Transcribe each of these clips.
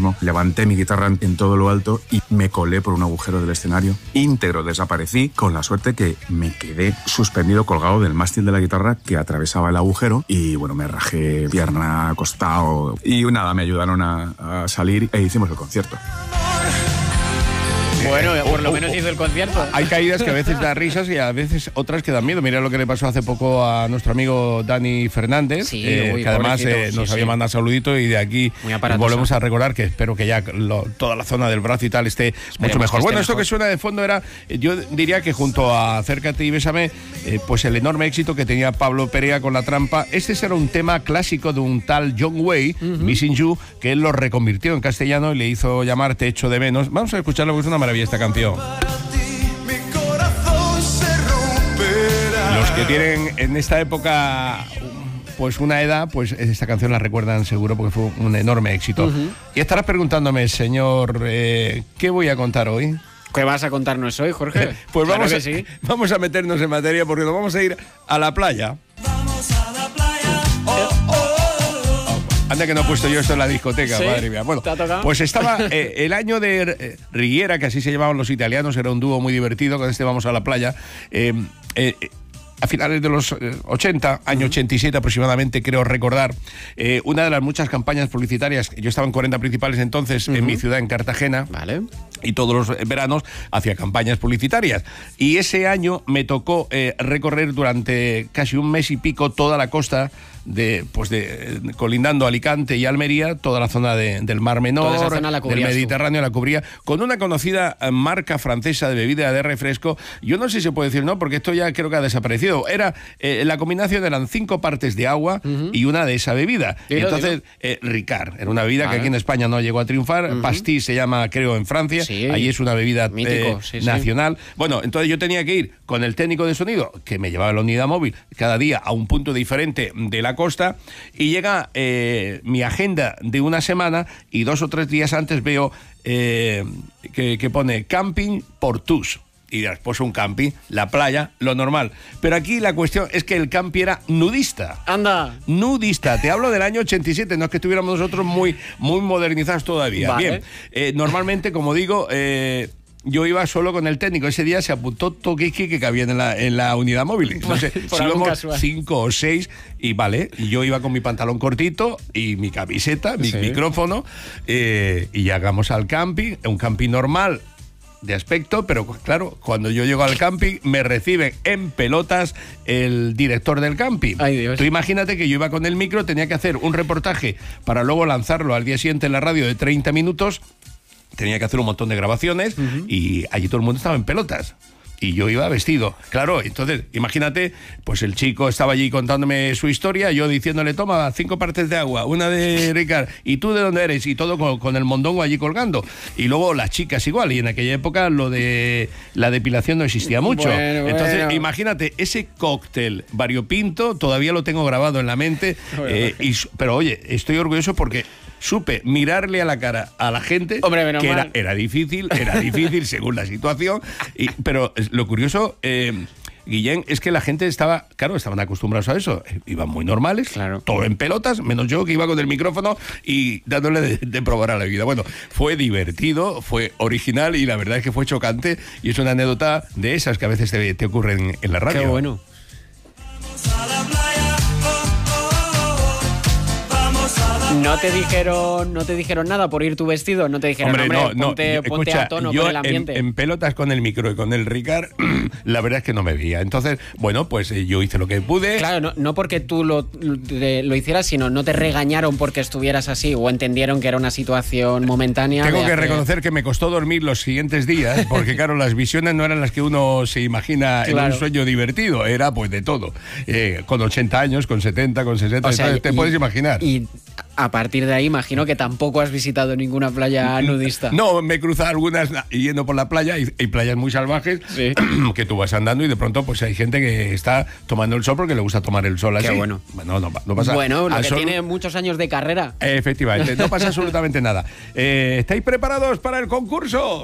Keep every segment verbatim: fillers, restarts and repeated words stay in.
mismo, levanté mi guitarra en todo lo alto y me colé por un agujero del escenario. Íntegro, desaparecí, con la suerte que me quedé suspendido, colgado del mástil de la guitarra que atravesaba el agujero y bueno, me rajé pierna, costado y nada, me ayudaron a, a salir e hicimos el concierto. Bueno, por lo menos hizo el concierto. Hay caídas que a veces da risas y a veces otras que dan miedo. Mira lo que le pasó hace poco a nuestro amigo Dani Fernández, sí, eh, uy, que además eh, sí, nos sí. había mandado saludito y de aquí volvemos a recordar que espero que ya lo, toda la zona del brazo y tal esté Esperemos mucho mejor. Bueno, esto mejor. Que suena de fondo era, yo diría que junto a Acércate y Bésame, eh, pues el enorme éxito que tenía Pablo Perea con La Trampa. Este era un tema clásico de un tal John Way, uh-huh. Missing You, que él lo reconvirtió en castellano y le hizo llamar Te echo de menos. Vamos a escucharlo porque es una maravilla esta canción. Los que tienen en esta época pues una edad, pues esta canción la recuerdan seguro porque fue un enorme éxito. Uh-huh. Y estarás preguntándome, señor, eh, ¿qué voy a contar hoy? ¿Qué vas a contarnos hoy, Jorge? Pues claro vamos, que a, sí. vamos a meternos en materia porque nos vamos a ir a la playa. Vamos a la playa. Oh, oh, oh. Anda que no he puesto yo esto en la discoteca, ¿Sí? Madre mía. Bueno, pues estaba eh, el año de eh, Riviera, que así se llamaban los italianos, era un dúo muy divertido, con este Vamos a la playa. Eh, eh, a finales de los eh, ochenta, año ochenta y siete aproximadamente, creo recordar, eh, una de las muchas campañas publicitarias, yo estaba en cuarenta principales entonces, uh-huh. en mi ciudad, en Cartagena, vale. y todos los veranos hacía campañas publicitarias. Y ese año me tocó eh, recorrer durante casi un mes y pico toda la costa de, pues de, colindando Alicante y Almería, toda la zona de, del Mar Menor, toda esa zona la del Mediterráneo, tú. La cubría, con una conocida marca francesa de bebida de refresco. Yo no sé si se puede decir no, porque esto ya creo que ha desaparecido. Era, eh, la combinación eran cinco partes de agua uh-huh. y una de esa bebida. Dilo, Entonces, eh, Ricard, era una bebida vale. que aquí en España no llegó a triunfar. Uh-huh. Pastis se llama, creo, en Francia. Sí. Allí es una bebida Mítico, eh, sí, nacional. Sí. Bueno, entonces yo tenía que ir con el técnico de sonido, que me llevaba la unidad móvil cada día a un punto diferente de la costa, y llega eh, mi agenda de una semana y dos o tres días antes veo eh, que, que pone Camping Portús. Y después un camping, la playa, lo normal. Pero aquí la cuestión es que el camping era nudista. ¡Anda! Nudista. Te hablo del año ochenta y siete, no es que estuviéramos nosotros muy, muy modernizados todavía. Vale. Bien, eh, normalmente, como digo... Eh, yo iba solo con el técnico. Ese día se apuntó todo que cabía en la, en la unidad móvil. Entonces, si íbamos cinco o seis, y vale, y yo iba con mi pantalón cortito y mi camiseta, mi sí. micrófono, eh, y llegamos al camping, un camping normal de aspecto, pero claro, cuando yo llego al camping me recibe en pelotas el director del camping. Ay, Dios. Tú imagínate que yo iba con el micro, tenía que hacer un reportaje para luego lanzarlo al día siguiente en la radio de treinta minutos. Tenía que hacer un montón de grabaciones uh-huh. y allí todo el mundo estaba en pelotas. Y yo iba vestido. Claro, entonces, imagínate, pues el chico estaba allí contándome su historia, yo diciéndole, toma, cinco partes de agua, una de Ricard, ¿y tú de dónde eres? Y todo con, con el mondongo allí colgando. Y luego las chicas igual, y en aquella época lo de la depilación no existía mucho. Bueno, entonces, bueno. imagínate, ese cóctel variopinto, todavía lo tengo grabado en la mente, bueno, eh, y, pero oye, estoy orgulloso porque... supe mirarle a la cara a la gente. Hombre, que era, mal. era difícil, era difícil según la situación. Y, pero lo curioso, eh, Guillén, es que la gente estaba, claro, estaban acostumbrados a eso. Iban muy normales, claro. todo en pelotas, menos yo que iba con el micrófono y dándole de, de probar a la vida. Bueno, fue divertido, fue original y la verdad es que fue chocante y es una anécdota de esas que a veces te, te ocurren en la radio. Qué bueno. ¿No te dijeron no te dijeron nada por ir tu vestido? ¿No te dijeron, hombre, hombre no, ponte, no, ponte escucha, a tono yo con el ambiente? En, en pelotas con el micro y con el Ricard, la verdad es que no me veía. Entonces, bueno, pues eh, yo hice lo que pude. Claro, no, no porque tú lo, lo hicieras, sino no te regañaron porque estuvieras así o entendieron que era una situación momentánea. Tengo que hacer... reconocer que me costó dormir los siguientes días, porque claro, las visiones no eran las que uno se imagina claro. en un sueño divertido, era pues de todo. Eh, con ochenta años, con setenta, con sesenta, o sea, entonces, te y, puedes imaginar. Y a partir de ahí imagino que tampoco has visitado ninguna playa nudista. No, me he cruzado algunas yendo por la playa y hay playas muy salvajes sí. que tú vas andando y de pronto pues hay gente que está tomando el sol porque le gusta tomar el sol así. Qué bueno. Bueno, no, no pasa Bueno, lo que sol... tiene muchos años de carrera. Efectivamente, no pasa absolutamente nada. Eh, ¿Estáis preparados para el concurso?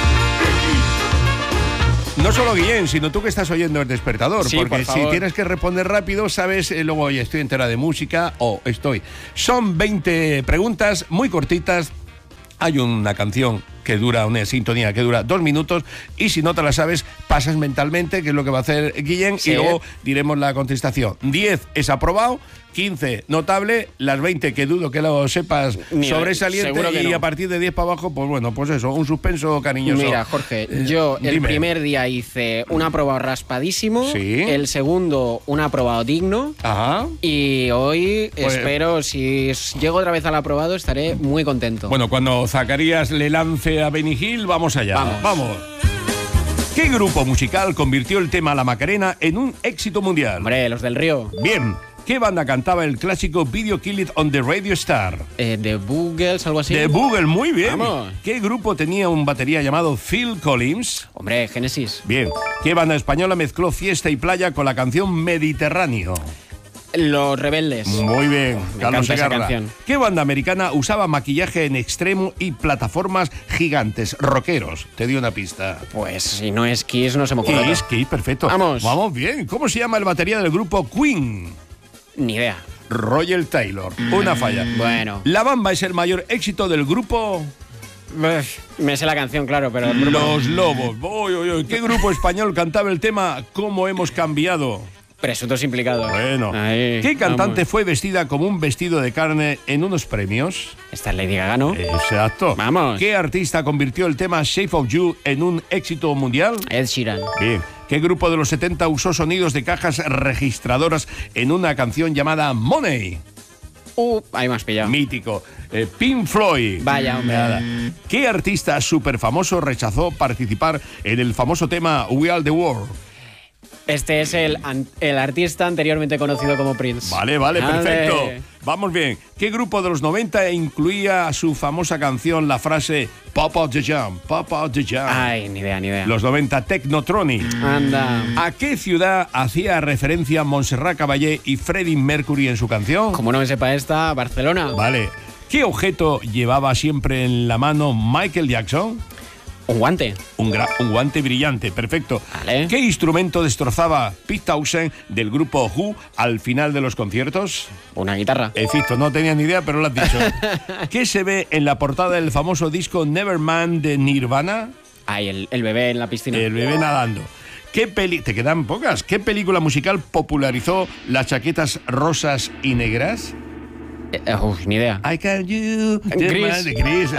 No solo Guillén, sino tú que estás oyendo el despertador, sí, porque por si tienes que responder rápido, sabes, eh, luego, oye, estoy entera de música o estoy. Son veinte preguntas muy cortitas hay una canción que dura, una sintonía que dura dos minutos, y si no te la sabes, pasas mentalmente, que es lo que va a hacer Guillén, Sí. y luego diremos la contestación. diez es aprobado, quince notable, las veinte que dudo que lo sepas Mira, sobresaliente, seguro que y no. a partir de diez para abajo, pues bueno, pues eso, un suspenso cariñoso. Mira, Jorge, Eh, yo el dime. primer día hice un aprobado raspadísimo, Sí. el segundo un aprobado digno, Ajá. y hoy Pues- espero, si s- llego otra vez al aprobado, estaré muy contento. Bueno, cuando Zacarías le lance a Benny Hill, vamos allá. Vamos. Vamos. ¿Qué grupo musical convirtió el tema La Macarena en un éxito mundial? Hombre, los del Río, Bien. ¿Qué banda cantaba el clásico Video Kill It on the Radio Star? eh, de Boogles, algo así. The Bugle, muy bien. Vamos. ¿Qué grupo tenía un batería llamado Phil Collins? Hombre, Génesis. Bien. ¿Qué banda española mezcló fiesta y playa con la canción Mediterráneo? Los Rebeldes. Muy bien, Me Carlos encanta esa Segarra. canción. ¿Qué banda americana usaba maquillaje en extremo y plataformas gigantes, rockeros? Te di una pista. Pues si no es Kiss, no se me ocurre. Kiss, otro. Kiss, perfecto. Vamos. Vamos bien. ¿Cómo se llama el batería del grupo Queen? Ni idea. Roger Taylor. Una falla. Bueno. La Bamba es el mayor éxito del grupo Uf, me sé la canción, claro, pero... Los Lobos. Uy, uy, uy. ¿Qué grupo español cantaba el tema ¿Cómo hemos cambiado? Presuntos implicados. Bueno. Ahí, ¿Qué cantante vamos. fue vestida como un vestido de carne en unos premios? Esta es Lady Gaga, ¿no? Exacto. Vamos. ¿Qué artista convirtió el tema Shape of You en un éxito mundial? Ed Sheeran. Bien. ¿Qué grupo de los setenta usó sonidos de cajas registradoras en una canción llamada Money? Uh, ahí me has pillado. Mítico. Eh, Pink Floyd. Vaya, hombre. Nada. ¿Qué artista súper famoso rechazó participar en el famoso tema We Are the World? Este es el, an- el artista anteriormente conocido como Prince. Vale, vale, Ande. perfecto. Vamos bien. ¿Qué grupo de los noventa incluía a su famosa canción la frase Pop out the jam, pop out the jam? Ay, ni idea, ni idea. Los noventa, Technotronic. Anda. ¿A qué ciudad hacía referencia Montserrat Caballé y Freddie Mercury en su canción? Como no me sepa esta, Barcelona. Vale. ¿Qué objeto llevaba siempre en la mano Michael Jackson? Un guante. Un, gra- un guante brillante, perfecto. Vale. ¿Qué instrumento destrozaba Pete Townshend del grupo Who al final de los conciertos? Una guitarra. Efecto, no tenía ni idea, pero lo has dicho. ¿Qué se ve en la portada del famoso disco Nevermind de Nirvana? Ay, el, el bebé en la piscina. El bebé nadando. ¿Qué peli Te quedan pocas. ¿Qué película musical popularizó las chaquetas rosas y negras? Eh, eh, uf, ni idea. I can you. Gris. Gris.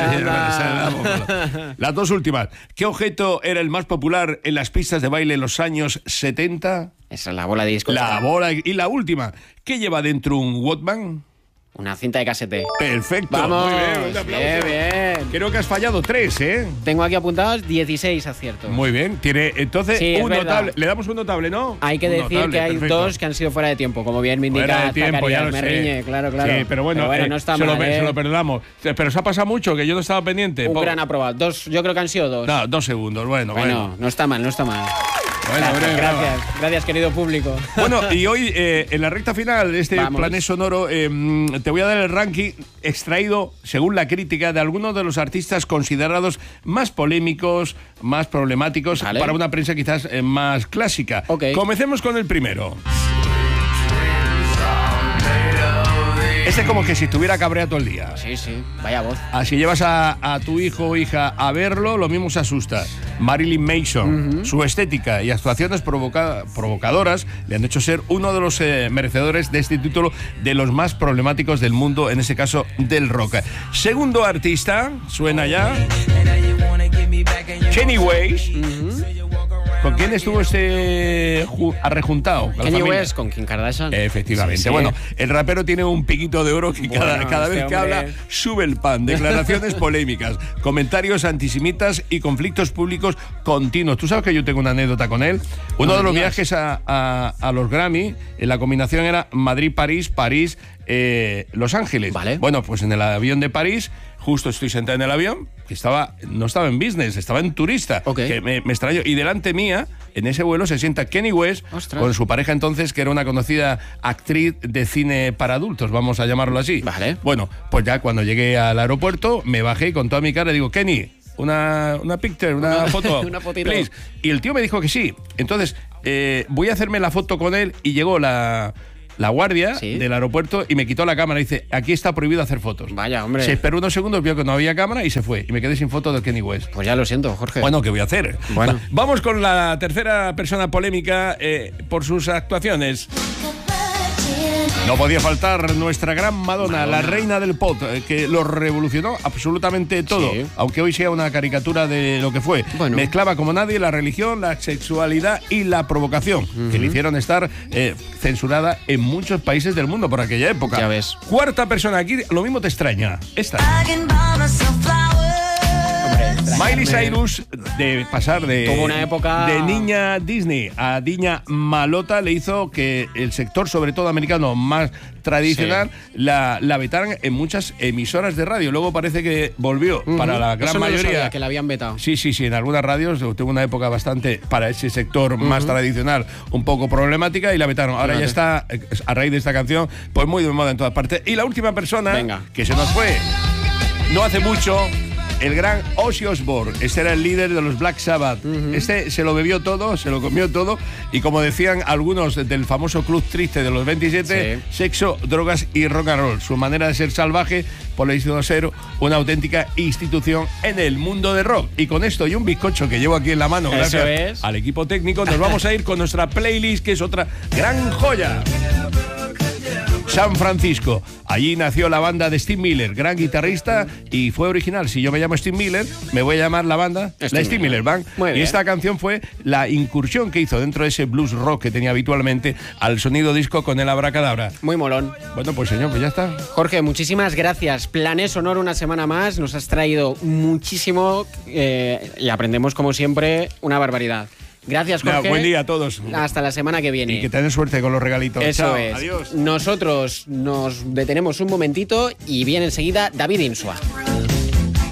Anda. Las dos últimas. ¿Qué objeto era el más popular en las pistas de baile en los años setenta? Esa es la bola de disco. La bola. Y la última. ¿Qué lleva dentro un Walkman? Una cinta de casete. Perfecto. Vamos. Muy bien, un aplauso. Bien, bien. Creo que has fallado tres, ¿eh? Tengo aquí apuntados dieciséis aciertos. Muy bien. Tiene entonces Sí, es un verdad. notable. Le damos un notable, ¿no? Hay que Un decir notable, que hay perfecto. dos que han sido fuera de tiempo, como bien me indica Fuera de tiempo, ya Zacarías. lo Me sé. riñe, claro, claro. Sí, pero bueno, eh, no está se, mal, lo, ¿eh? se lo perdonamos. Pero se ha pasado mucho, que yo no estaba pendiente. Un Po- gran aprobado. Dos, yo creo que han sido dos. No, dos segundos, bueno, bueno, bueno. no está mal, no está mal. Bueno, gracias, bueno, gracias, gracias, querido público. Bueno, y hoy, eh, en la recta final de este Vamos. Planet Sonoro, eh, te voy a dar el ranking extraído, según la crítica, de algunos de los artistas considerados más polémicos, más problemáticos, Vale. para una prensa quizás eh, más clásica. Ok. Comencemos con el primero. Este es como que si estuviera cabreado todo el día. Sí, sí, vaya voz. Ah, si llevas a, a tu hijo o hija a verlo, lo mismo se asusta. Marilyn Manson, su estética y actuaciones provoca- provocadoras le han hecho ser uno de los eh, merecedores de este título de los más problemáticos del mundo, en ese caso del rock. Segundo artista, suena ya, Kanye West. ¿Con quién estuvo este ju- arrejuntado? Con la Kanye familia. West con Kim Kardashian. Efectivamente. Sí, sí. Bueno, el rapero tiene un piquito de oro que Bueno, cada, cada este vez que hombre- habla sube el pan. Declaraciones polémicas, comentarios antisemitas y conflictos públicos continuos. Tú sabes que yo tengo una anécdota con él. Uno No de los me digas. viajes a, a- a los Grammy, en la combinación era Madrid-París, París, eh, Los Ángeles. Vale. Bueno, pues en el avión de París, justo estoy sentado en el avión, que estaba, no estaba en business, estaba en turista. Ok. Que me, me extrañó. Y delante mía, en ese vuelo, se sienta Kanye West Ostras. con su pareja entonces, que era una conocida actriz de cine para adultos, vamos a llamarlo así. Vale. Bueno, pues ya cuando llegué al aeropuerto, me bajé y con toda mi cara digo, Kenny, una, una picture, una, Una- foto, una fotito. please. Y el tío me dijo que sí. Entonces, eh, voy a hacerme la foto con él y llegó la... la guardia ¿Sí? del aeropuerto y me quitó la cámara. Dice, aquí está prohibido hacer fotos. Vaya, hombre. Se esperó unos segundos, vio que no había cámara y se fue. Y me quedé sin foto de Kenny West. Pues ya lo siento, Jorge. Bueno, ¿qué voy a hacer? Bueno. Va, vamos con la tercera persona polémica eh, por sus actuaciones. No podía faltar nuestra gran Madonna, Madonna. la reina del pop, eh, que lo revolucionó absolutamente todo, sí. aunque hoy sea una caricatura de lo que fue. Bueno. Mezclaba como nadie la religión, la sexualidad y la provocación, uh-huh. que le hicieron estar eh, censurada en muchos países del mundo por aquella época. Ya ves. Cuarta persona aquí, lo mismo te extraña. Esta. Miley Cyrus, de pasar de, Tuvo una época... de niña Disney a niña malota, le hizo que el sector, sobre todo americano, más tradicional, sí. la, la vetaran en muchas emisoras de radio. Luego parece que volvió uh-huh. para la gran Eso no mayoría. Lo sabía, que la habían vetado. Sí, sí, sí, en algunas radios tuvo una época bastante, para ese sector uh-huh. más tradicional, un poco problemática y la vetaron. Ahora Fíjate. ya está, a raíz de esta canción, pues muy de moda en todas partes. Y la última persona Venga. que se nos fue no hace mucho... El gran Ozzy Osbourne, este era el líder de los Black Sabbath. Uh-huh. Este se lo bebió todo, se lo comió todo. Y como decían algunos del famoso club triste de los veintisiete, sí. sexo, drogas y rock and roll. Su manera de ser salvaje, por lo hizo ser una auténtica institución en el mundo de rock. Y con esto y un bizcocho que llevo aquí en la mano, Eso gracias es. al equipo técnico, nos vamos a ir con nuestra playlist, que es otra gran joya. San Francisco. Allí nació la banda de Steve Miller, gran guitarrista, y fue original. Si yo me llamo Steve Miller, me voy a llamar la banda Steve la Steve Miller, Miller Band. Muy y bien. Esta canción fue la incursión que hizo dentro de ese blues rock que tenía habitualmente al sonido disco con el Abracadabra. Muy molón. Bueno, pues señor, pues ya está. Jorge, muchísimas gracias. Planes Sonor una semana más. Nos has traído muchísimo eh, y aprendemos, como siempre, una barbaridad. Gracias, Jorge. No, buen día a todos. Hasta la semana que viene. Y que tengan suerte con los regalitos. Eso Chao, es. Adiós. Nosotros nos detenemos un momentito y viene enseguida David Insua.